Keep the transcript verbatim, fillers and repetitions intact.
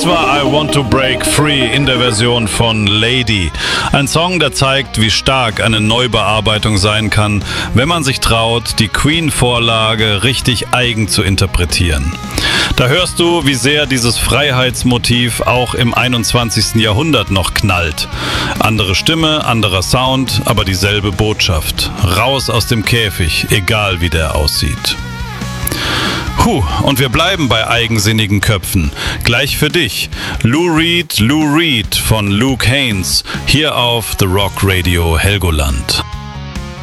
Das war I Want to Break Free in der Version von Lady. Ein Song, der zeigt, wie stark eine Neubearbeitung sein kann, wenn man sich traut, die Queen-Vorlage richtig eigen zu interpretieren. Da hörst du, wie sehr dieses Freiheitsmotiv auch im einundzwanzigsten Jahrhundert noch knallt. Andere Stimme, anderer Sound, aber dieselbe Botschaft. Raus aus dem Käfig, egal wie der aussieht. Puh, und wir bleiben bei eigensinnigen Köpfen. Gleich für dich. Lou Reed, Lou Reed von Luke Haines, hier auf The Rock Radio Helgoland.